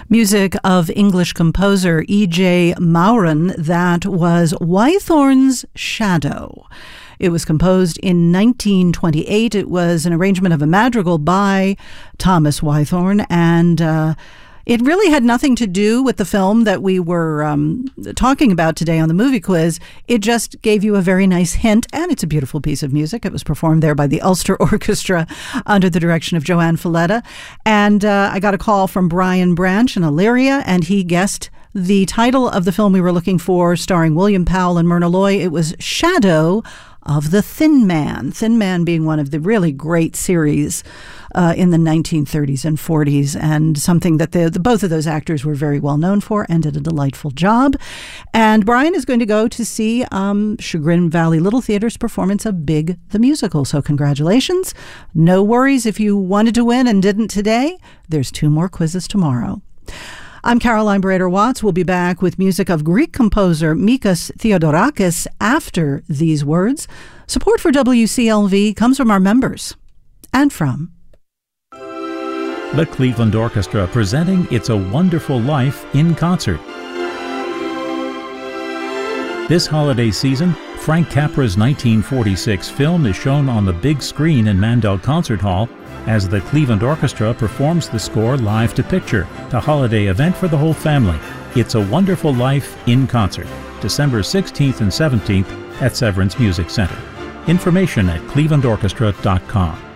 Music of English composer E.J. Maurin. That was Wythorn's Shadow. It was composed in 1928. It was an arrangement of a madrigal by Thomas Wythorn, and it really had nothing to do with the film that we were talking about today on the movie quiz. It just gave you a very nice hint, and it's a beautiful piece of music. It was performed there by the Ulster Orchestra under the direction of Joanne Falletta. And I got a call from Brian Branch in Elyria, and he guessed the title of the film we were looking for, starring William Powell and Myrna Loy. It was Shadow of the Thin Man. Thin Man being one of the really great series in the 1930s and 40s, and something that both of those actors were very well known for and did a delightful job. And Brian is going to go to see Chagrin Valley Little Theater's performance of Big the Musical. So congratulations. No worries if you wanted to win and didn't today. There's 2 more quizzes tomorrow. I'm Caroline Brader-Watts. We'll be back with music of Greek composer Mikos Theodorakis after these words. Support for WCLV comes from our members and from the Cleveland Orchestra, presenting It's a Wonderful Life in concert. This holiday season, Frank Capra's 1946 film is shown on the big screen in Mandel Concert Hall as the Cleveland Orchestra performs the score live to picture, a holiday event for the whole family. It's a Wonderful Life in concert, December 16th and 17th at Severance Music Center. Information at clevelandorchestra.com.